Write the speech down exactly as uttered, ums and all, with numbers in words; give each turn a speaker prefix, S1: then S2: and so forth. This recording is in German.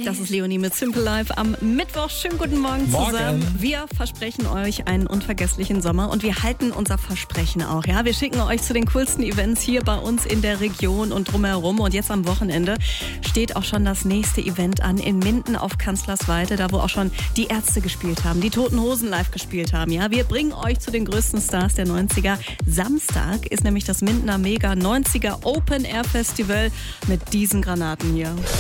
S1: Das ist Leonie mit Simple Life am Mittwoch. Schönen guten Morgen,
S2: Morgen
S1: zusammen. Wir versprechen euch einen unvergesslichen Sommer und wir halten unser Versprechen auch. Ja, wir schicken euch zu den coolsten Events hier bei uns in der Region und drumherum. Und jetzt am Wochenende steht auch schon das nächste Event an in Minden auf Kanzlersweide, da wo auch schon die Ärzte gespielt haben, die Toten Hosen live gespielt haben. Ja, wir bringen euch zu den größten Stars der neunziger. Samstag ist nämlich das Mindener Mega neunziger Open Air Festival mit diesen Granaten hier.